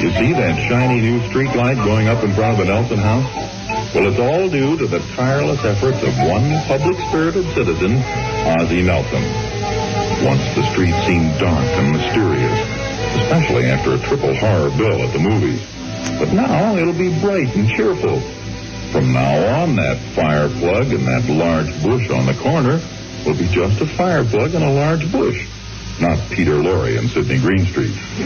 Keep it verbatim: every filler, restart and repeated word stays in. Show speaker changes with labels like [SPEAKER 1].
[SPEAKER 1] You see that shiny new street light going up in front of the Nelson House? Well, it's all due to the tireless efforts of one public-spirited citizen, Ozzie Nelson. Once the street seemed dark and mysterious, especially after a triple horror bill at the movies. But now it'll be bright and cheerful. From now on, that fire plug and that large bush on the corner will be just a fire plug and a large bush, not Peter Lorre and Sidney Greenstreet.